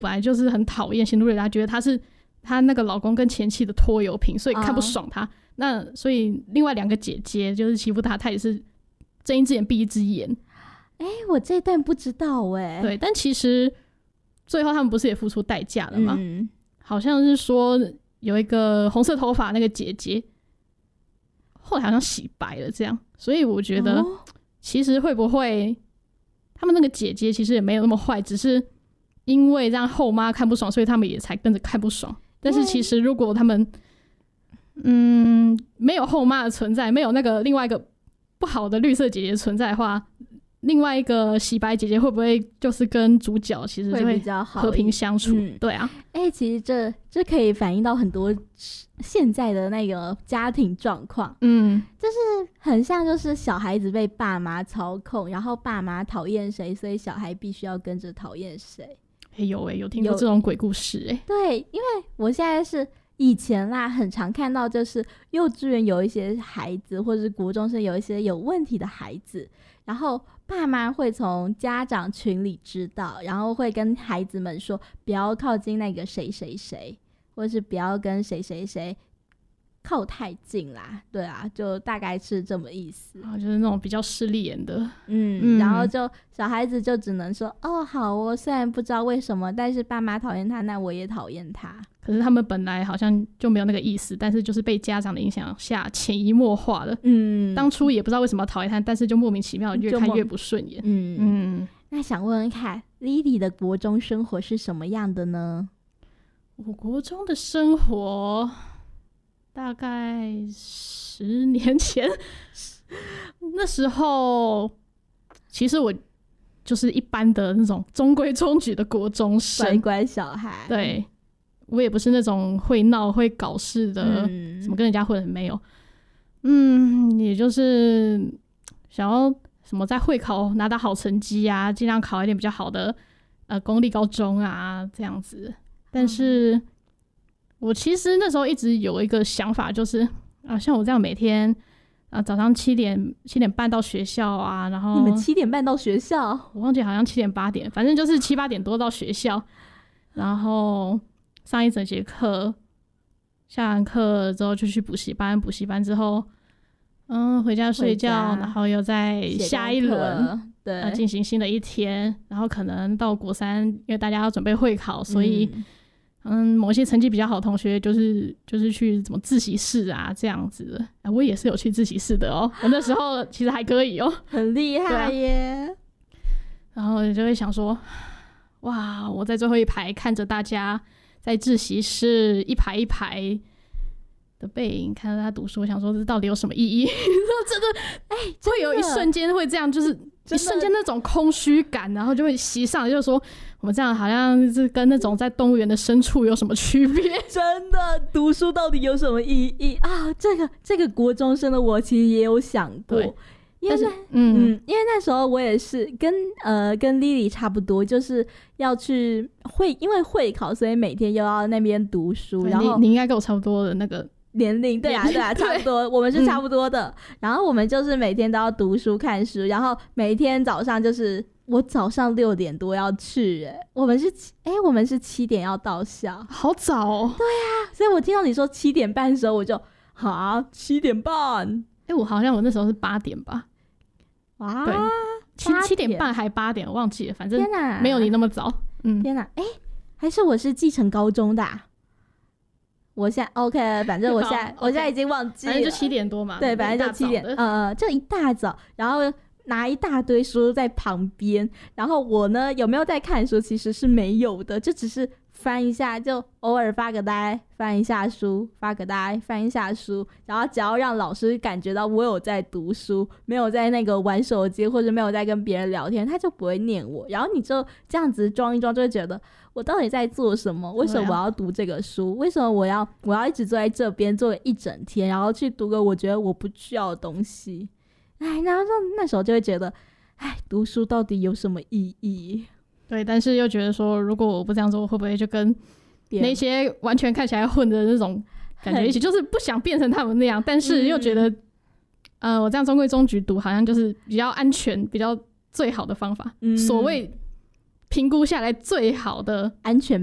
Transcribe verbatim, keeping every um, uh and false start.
本来就是很讨厌辛杜瑞拉，觉得她是她那个老公跟前妻的拖油瓶，所以看不爽她、嗯、那所以另外两个姐姐就是欺负她，她也是睁一只眼闭一只眼。 哎、欸，我这段不知道哎、欸。 对，但其实最后他们不是也付出代价了吗、 嗯、 好像是说有一个红色头发那个姐姐后来好像洗白了这样，所以我觉得其实会不会他们那个姐姐其实也没有那么坏，只是因为让后妈看不爽，所以他们也才跟着看不爽。但是其实如果他们嗯没有后妈的存在，没有那个另外一个不好的绿色姐姐存在的话，另外一个洗白姐姐会不会就是跟主角其实就会和平相处？嗯、对啊， 哎、欸，其实这这可以反映到很多现在的那个家庭状况， 嗯， 就是很像就是小孩子被爸妈操控，然后爸妈讨厌谁，所以小孩必须要跟着讨厌谁。 欸、有哎、欸，有听过这种鬼故事哎、欸。 对，因为我现在是以前啦，很常看到就是幼稚园有一些孩子，或者是国中生有一些有问题的孩子，然后爸妈会从家长群里知道，然后会跟孩子们说不要靠近那个谁谁谁，或是不要跟谁谁谁靠太近啦。对啊，就大概是这么意思。 啊，就是那种比较势利眼的， 嗯，嗯然后就小孩子就只能说哦好，我虽然不知道为什么，但是爸妈讨厌他，那我也讨厌他。 可是他们本来好像就没有那个意思，但是就是被家长的影响下潜移默化了。 嗯， 当初也不知道为什么讨厌他，但是就莫名其妙越看越不顺眼。 嗯嗯，那想问问看 Lily 的国中生活是什么样的呢？ 我国中的生活大概十年前那时候其实我就是一般的那种中规中矩的国中生， 乖乖小孩。 对，我也不是那种会闹会搞事的、嗯、什么跟人家混没有，嗯，也就是想要什么在会考拿到好成绩啊，尽量考一点比较好的呃公立高中啊这样子。但是、嗯、我其实那时候一直有一个想法，就是啊，像我这样每天啊早上七点七点半到学校啊，然后你们七点半到学校？ 我忘记好像七点八点，反正就是七八点多到学校，然后上一整节课，下完课之后就去补习班，补习班之后，嗯，回家睡觉，然后又在下一轮对进行新的一天，然后可能到国三，因为大家要准备会考，所以。嗯嗯，某些成绩比较好的同学就是就是去怎么自习室啊这样子的、啊、我也是有去自习室的哦，我那时候其实还可以哦， 很厉害耶、啊、 然后就会想说哇，我在最后一排看着大家在自习室一排一排的背影，看到他读书，我想说这到底有什么意义真的哎、欸，会有一瞬间会这样，就是一瞬间那种空虚感，然后就会袭上来，就是说我们这样好像是跟那种在动物园的牲畜有什么区别？ 真的，读书到底有什么意义啊？这个这个国中生的我其实也有想过，因为那嗯, 嗯，因为那时候我也是跟呃跟 Lily 差不多，就是要去会因为会考，所以每天又要那边读书。然后你, 你应该跟我差不多的那个。 年龄对啊对啊差不多，我们是差不多的、嗯、然后我们就是每天都要读书看书，然后每天早上就是我早上六点多要去、欸、我们是哎、欸、我们是七点要到校， 好早哦。 对啊，所以我听到你说七点半的时候我就哈七点半哎、欸，我好像我那时候是八点吧。 哇， 对，七七点半还八点我忘记了，反正没有你那么早。嗯， 天哪，哎、欸，还是我是继承高中的、啊我现在 OK， 反正我现在我现在已经忘记了， 反正就七点多嘛。 对，反正就七点，呃，就一大早，然后拿一大堆书在旁边，然后我呢有没有在看书其实是没有的，就只是翻一下，就偶尔发个呆，翻一下书，发个呆，翻一下书，然后只要让老师感觉到我有在读书，没有在那个玩手机或者没有在跟别人聊天，他就不会念我。然后你就这样子装一装，就会觉得我到底在做什么？为什么我要读这个书？为什么我要我要一直坐在这边坐一整天，然后去读个我觉得我不需要的东西？哎，然后那时候就会觉得，哎，读书到底有什么意义？ 对，但是又觉得说，如果我不这样做，会不会就跟那些完全看起来混的那种感觉一起？就是不想变成他们那样，但是又觉得，嗯、呃，我这样中规中矩读，好像就是比较安全、比较最好的方法。嗯、所谓评估下来最好的安全